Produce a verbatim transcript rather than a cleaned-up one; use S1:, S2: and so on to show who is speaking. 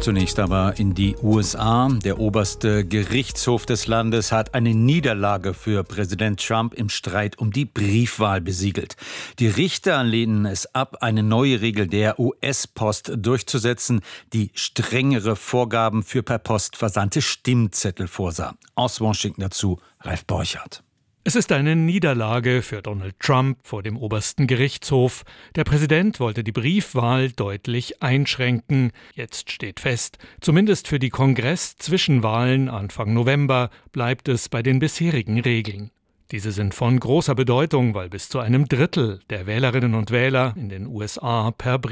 S1: Zunächst aber in die U S A. Der oberste Gerichtshof des Landes hat eine Niederlage für Präsident Trump im Streit um die Briefwahl besiegelt. Die Richter lehnen es ab, eine neue Regel der U S-Post durchzusetzen, die strengere Vorgaben für per Post versandte Stimmzettel vorsah. Aus Washington dazu Ralf Borchardt.
S2: Es ist eine Niederlage für Donald Trump vor dem obersten Gerichtshof. Der Präsident wollte die Briefwahl deutlich einschränken. Jetzt steht fest, zumindest für die Kongress-Zwischenwahlen Anfang November bleibt es bei den bisherigen Regeln. Diese sind von großer Bedeutung, weil bis zu einem Drittel der Wählerinnen und Wähler in den U S A per Brief